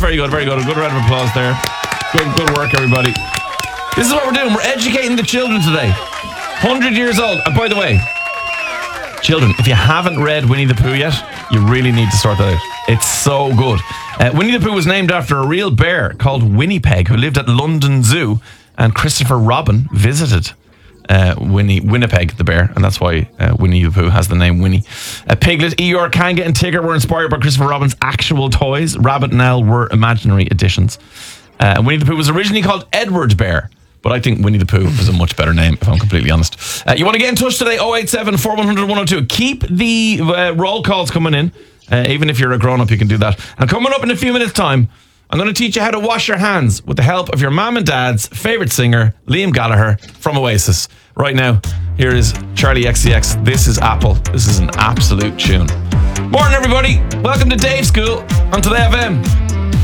very good, very good. A good round of applause there. Good work, everybody. This is what we're doing. We're educating the children today. 100 years old. And by the way, children, if you haven't read Winnie the Pooh yet, you really need to sort that out. It's so good. Winnie the Pooh was named after a real bear called Winnipeg, who lived at London Zoo, and Christopher Robin visited Winnipeg, the bear, and that's why Winnie the Pooh has the name Winnie. Piglet, Eeyore, Kanga, and Tigger were inspired by Christopher Robin's actual toys. Rabbit and Owl were imaginary additions. Winnie the Pooh was originally called Edward Bear, but I think Winnie the Pooh is a much better name, if I'm completely honest. You want to get in touch today? 087 4100 102. Keep the roll calls coming in. Even if you're a grown-up, you can do that. And coming up in a few minutes' time, I'm going to teach you how to wash your hands with the help of your mum and dad's favourite singer, Liam Gallagher from Oasis. Right now, here is Charlie XCX. This is Apple. This is an absolute tune. Morning, everybody. Welcome to Dave School on Today FM.